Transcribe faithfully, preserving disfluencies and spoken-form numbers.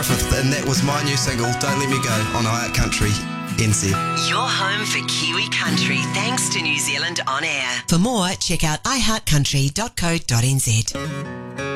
And that was my new single, Don't Let Me Go, on iHeart Country N Z. Your home for Kiwi country, thanks to New Zealand On Air. For more, check out i heart country dot co dot n z.